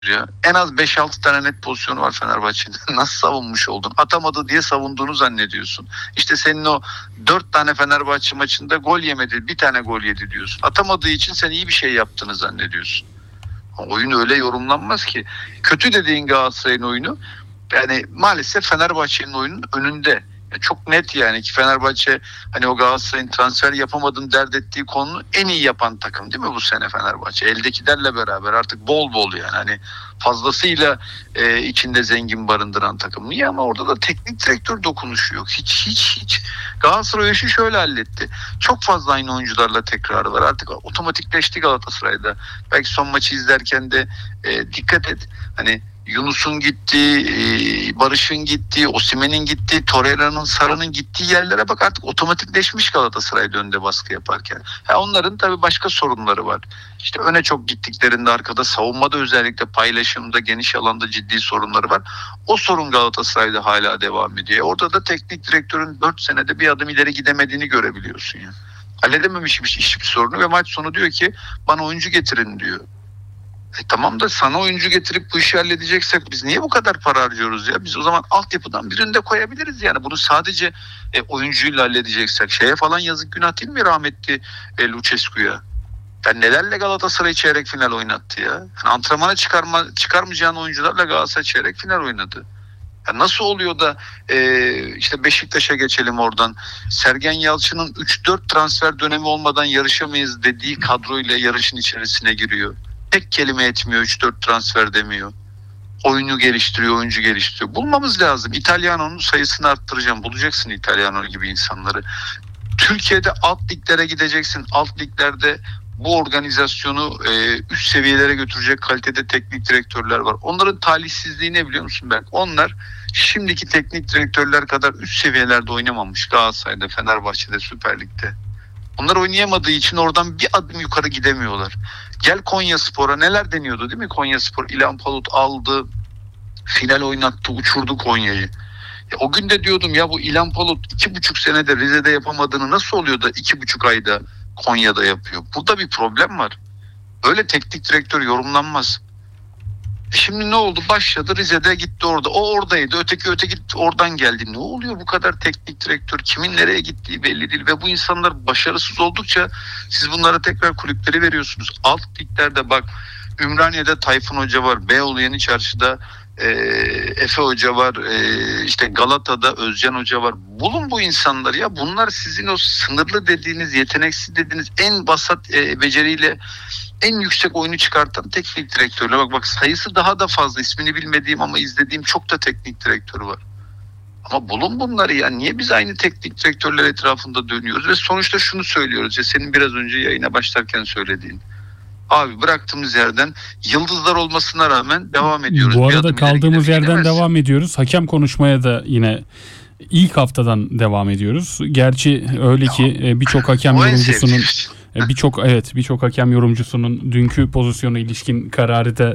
ya. En az 5-6 tane net pozisyonu var Fenerbahçe'de. Nasıl savunmuş oldun? Atamadı diye savunduğunu zannediyorsun. İşte senin o 4 tane Fenerbahçe maçında gol yemedi, bir tane gol yedi diyorsun. Atamadığı için sen iyi bir şey yaptığını zannediyorsun. Oyun öyle yorumlanmaz ki. Kötü dediğin Galatasaray'ın oyunu, yani maalesef Fenerbahçe'nin oyunun önünde. Çok net yani ki Fenerbahçe hani o Galatasaray'ın transfer yapamadığını dert ettiği konunun en iyi yapan takım değil mi bu sene Fenerbahçe? Eldekilerle beraber artık bol bol yani hani fazlasıyla içinde zengin barındıran takım. Niye? Ama orada da teknik direktör dokunuşu yok. Hiç. Galatasaray o işi şöyle halletti. Çok fazla aynı oyuncularla tekrarı var. Artık otomatikleşti Galatasaray'da. Belki son maçı izlerken de dikkat et. Hani Yunus'un gittiği, Barış'ın gittiği, Osimhen'in gittiği, Torreira'nın, Sarı'nın gittiği yerlere bak, artık otomatikleşmiş Galatasaray önde baskı yaparken. Onların tabii başka sorunları var. İşte öne çok gittiklerinde arkada savunmada özellikle paylaşımda, geniş alanda ciddi sorunları var. O sorun Galatasaray'da hala devam ediyor. Orada da teknik direktörün 4 senede bir adım ileri gidemediğini görebiliyorsun ya. Halledememişmiş hiçbir sorunu ve maç sonu diyor ki bana oyuncu getirin diyor. Tamam da sana oyuncu getirip bu işi halledeceksek biz niye bu kadar para harcıyoruz ya? Biz o zaman altyapıdan birini de koyabiliriz yani. Bunu sadece oyuncuyla halledeceksek. Şeye falan yazık, günah değil mi rahmetli Lucescu'ya? Yani nelerle Galatasaray çeyrek final oynattı ya. Yani antrenmana çıkarmayacağın oyuncularla Galatasaray çeyrek final oynadı. Ya nasıl oluyor da işte Beşiktaş'a geçelim oradan. Sergen Yalçın'ın 3-4 transfer dönemi olmadan yarışamayız dediği kadroyla yarışın içerisine giriyor. Tek kelime etmiyor, 3-4 transfer demiyor. Oyunu geliştiriyor, oyuncu geliştiriyor. Bulmamız lazım. İtalyano'nun sayısını arttıracağım. Bulacaksın İtalyano gibi insanları. Türkiye'de alt liglere gideceksin. Alt liglerde bu organizasyonu üst seviyelere götürecek kalitede teknik direktörler var. Onların talihsizliği ne biliyor musun ben? Onlar şimdiki teknik direktörler kadar üst seviyelerde oynamamış. Galatasaray'da, Fenerbahçe'de, Süper Lig'de. Onlar oynayamadığı için oradan bir adım yukarı gidemiyorlar. Gel Konyaspor'a, neler deniyordu değil mi? Konyaspor İlhan Palut aldı, final oynattı, uçurdu Konya'yı. O gün de diyordum ya, bu İlhan Palut 2,5 senede Rize'de yapamadığını nasıl oluyor da 2,5 ayda Konya'da yapıyor? Burada bir problem var. Öyle teknik direktör yorumlanmaz. Şimdi ne oldu? Başladı, Rize'de gitti orada. O oradaydı. Öteki gitti, oradan geldi. Ne oluyor bu kadar teknik direktör? Kimin nereye gittiği belli değil. Ve bu insanlar başarısız oldukça siz bunlara tekrar kulüpleri veriyorsunuz. Alt liglerde bak, Ümraniye'de Tayfun Hoca var. Beyoğlu Yeni Çarşı'da Efe Hoca var. İşte Galata'da Özcan Hoca var. Bulun bu insanları ya. Bunlar sizin o sınırlı dediğiniz, yeteneksiz dediğiniz en basit beceriyle en yüksek oyunu çıkartan teknik direktörler. Bak sayısı daha da fazla, ismini bilmediğim ama izlediğim çok da teknik direktörü var. Ama bulun bunları ya. Niye biz aynı teknik direktörler etrafında dönüyoruz ve sonuçta şunu söylüyoruz ya, senin biraz önce yayına başlarken söylediğin. Abi bıraktığımız yerden yıldızlar olmasına rağmen devam ediyoruz. Bu arada kaldığımız yerden devam ediyoruz. Hakem konuşmaya da yine ilk haftadan devam ediyoruz. Gerçi öyle ki birçok hakem yorumcusunun birçok hakem yorumcusunun dünkü pozisyona ilişkin kararı da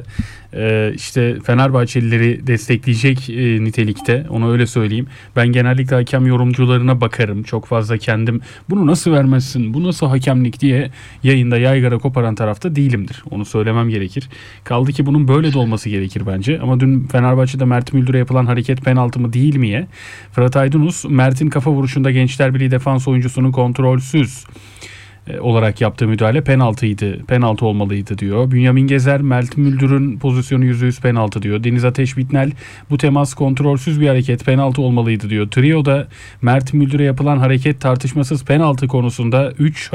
işte Fenerbahçelileri destekleyecek nitelikte, onu öyle söyleyeyim. Ben genellikle hakem yorumcularına bakarım. Çok fazla kendim bunu nasıl vermezsin, bu nasıl hakemlik diye yayında yaygara koparan tarafta değilimdir. Onu söylemem gerekir. Kaldı ki bunun böyle de olması gerekir bence. Ama dün Fenerbahçe'de Mert Müldür'e yapılan hareket penaltı mı değil miye? Fırat Aydınus, Mert'in kafa vuruşunda Gençler Birliği defans oyuncusunun kontrolsüz olarak yaptığı müdahale penaltı olmalıydı diyor. Bünyamin Gezer, Mert Müldür'ün pozisyonu %100 penaltı diyor. Deniz Ateş Bitnel, bu temas kontrolsüz bir hareket, penaltı olmalıydı diyor. Trio'da Mert Müldür'e yapılan hareket tartışmasız penaltı konusunda 3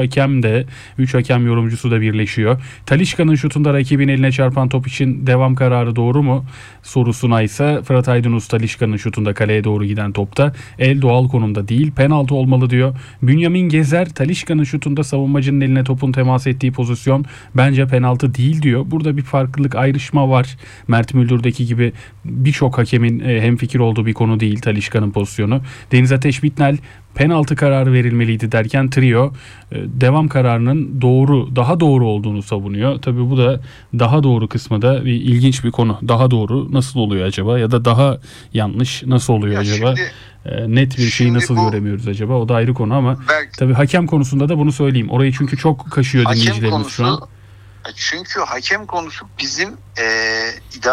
hakem yorumcusu da birleşiyor. Talisca'nın şutunda rakibin eline çarpan top için devam kararı doğru mu sorusuna ise Fırat Aydınus, Talisca'nın şutunda kaleye doğru giden topta el doğal konumda değil, penaltı olmalı diyor. Bünyamin Gezer, Talisca'nın şutunda savunmacının eline topun temas ettiği pozisyon bence penaltı değil diyor. Burada bir farklılık, ayrışma var. Mert Müldür'deki gibi birçok hakemin hemfikir olduğu bir konu değil Talisca'nın pozisyonu. Deniz Ateş Bitnel, penaltı kararı verilmeliydi derken Trio devam kararının daha doğru olduğunu savunuyor. Tabii bu da daha doğru kısmı da bir ilginç bir konu. Daha doğru nasıl oluyor acaba, ya da daha yanlış nasıl oluyor acaba? Net bir şeyi nasıl göremiyoruz acaba? O da ayrı konu ama tabii hakem konusunda da bunu söyleyeyim. Orayı çünkü çok kaşıyor dinleyicilerimiz şu an. Çünkü hakem konusu bizim